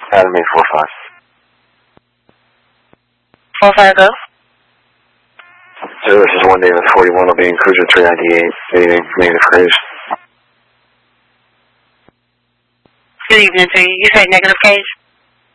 Adam 845. 45 go. So this is 1 David 41, will be in Cruiser 398, meeting negative cruise. Good evening to you. You say negative cage?